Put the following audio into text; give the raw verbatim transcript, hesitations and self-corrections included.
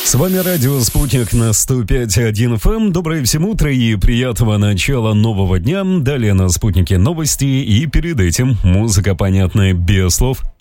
С вами радио «Спутник» на сто пять и один эф эм. Доброе всем утро и приятного начала нового дня. Далее на «Спутнике» новости и перед этим музыка, понятная без слов,